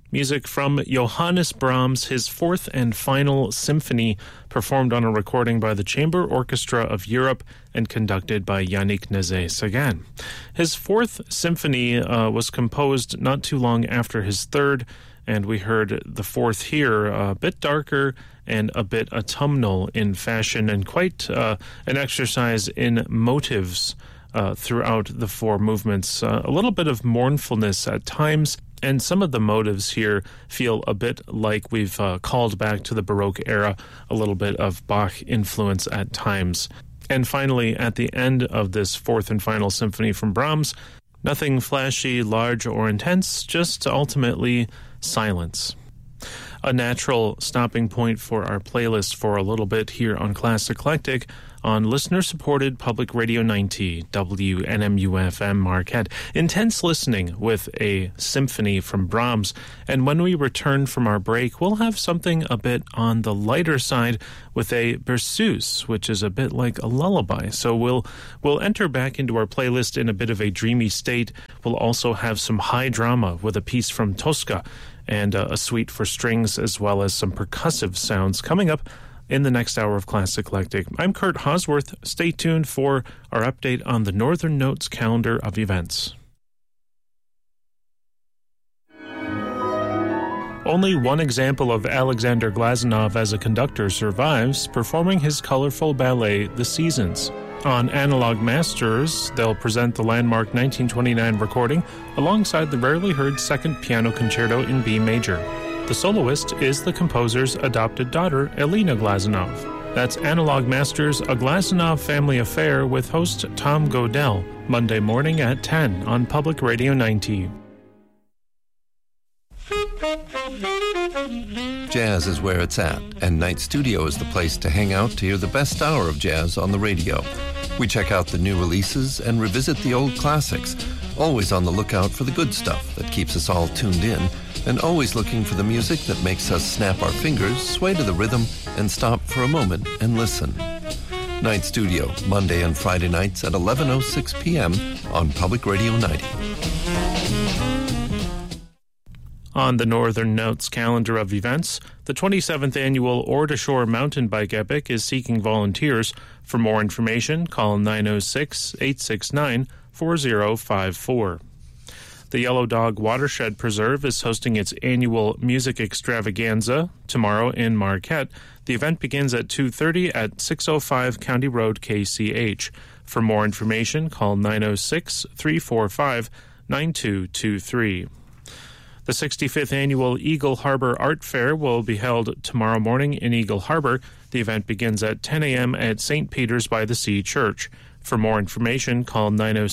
Music from Johannes Brahms, his fourth and final symphony, performed on a recording by the Chamber Orchestra of Europe and conducted by Yannick Nézet-Séguin. His fourth symphony was composed not too long after his third, and we heard the fourth here, a bit darker and a bit autumnal in fashion, and quite an exercise in motives throughout the four movements. A little bit of mournfulness at times, and some of the motives here feel a bit like we've called back to the Baroque era, a little bit of Bach influence at times. And finally, at the end of this fourth and final symphony from Brahms, nothing flashy, large, or intense, just ultimately silence. A natural stopping point for our playlist for a little bit here on Class Eclectic on listener-supported Public Radio 90, WNMU-FM Marquette. Intense listening with a symphony from Brahms. And when we return from our break, we'll have something a bit on the lighter side with a berceuse, which is a bit like a lullaby. So we'll enter back into our playlist in a bit of a dreamy state. We'll also have some high drama with a piece from Tosca and a suite for strings, as well as some percussive sounds coming up in the next hour of Classic Eclectic. I'm Kurt Hosworth. Stay tuned for our update on the Northern Notes calendar of events. Only one example of Alexander Glazunov as a conductor survives, performing his colorful ballet, The Seasons. On Analog Masters, they'll present the landmark 1929 recording alongside the rarely heard Second Piano Concerto in B major. The soloist is the composer's adopted daughter, Elena Glazunov. That's Analog Masters, a Glazunov family affair with host Tom Godell, Monday morning at 10 on Public Radio 90. Jazz is where it's at, and Night Studio is the place to hang out to hear the best hour of jazz on the radio. We check out the new releases and revisit the old classics, always on the lookout for the good stuff that keeps us all tuned in, and always looking for the music that makes us snap our fingers, sway to the rhythm, and stop for a moment and listen. Night Studio, Monday and Friday nights at 11:06 p.m. on Public Radio 90. On the Northern Notes calendar of events, the 27th annual Ore to Shore Mountain Bike Epic is seeking volunteers. For more information, call 906-869-4054. The Yellow Dog Watershed Preserve is hosting its annual music extravaganza tomorrow in Marquette. The event begins at 2:30 at 605 County Road, KCH. For more information, call 906-345-9223. The 65th annual Eagle Harbor Art Fair will be held tomorrow morning in Eagle Harbor. The event begins at 10 a.m. at St. Peter's by the Sea Church. For more information, call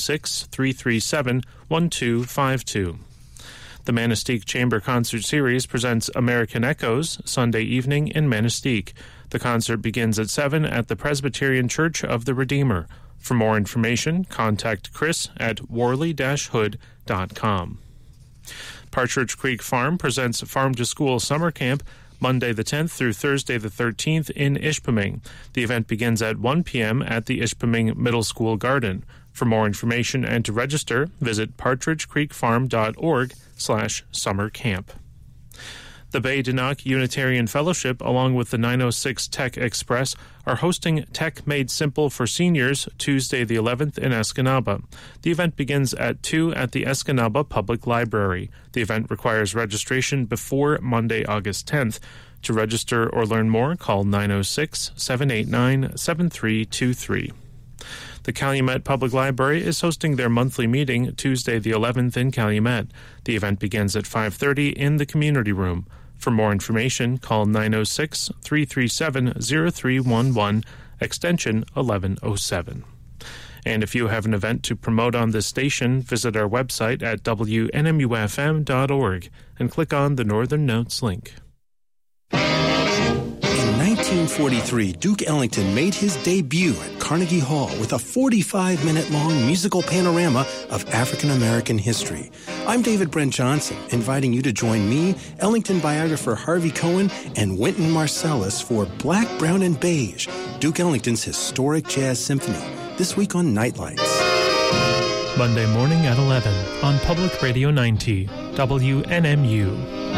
906-337-1252. The Manistee Chamber Concert Series presents American Echoes Sunday evening in Manistee. The concert begins at 7 at the Presbyterian Church of the Redeemer. For more information, contact Chris at warley-hood.com. Partridge Creek Farm presents Farm to School Summer Camp Monday the 10th through Thursday the 13th in Ishpeming. The event begins at 1 p.m. at the Ishpeming Middle School Garden. For more information and to register, visit partridgecreekfarm.org/summercamp. The Bay Dinock Unitarian Fellowship, along with the 906 Tech Express, are hosting Tech Made Simple for Seniors Tuesday the 11th in Escanaba. The event begins at 2 at the Escanaba Public Library. The event requires registration before Monday, August 10th. To register or learn more, call 906-789-7323. The Calumet Public Library is hosting their monthly meeting Tuesday the 11th in Calumet. The event begins at 5:30 in the community room. For more information, call 906-337-0311, extension 1107. And if you have an event to promote on this station, visit our website at WNMUFM.org and click on the Northern Notes link. In 1943, Duke Ellington made his debut at Carnegie Hall with a 45-minute-long musical panorama of African-American history. I'm David Brent Johnson, inviting you to join me, Ellington biographer Harvey Cohen, and Wynton Marsalis for Black, Brown, and Beige, Duke Ellington's historic jazz symphony, this week on Nightlights. Monday morning at 11 on Public Radio 90, WNMU.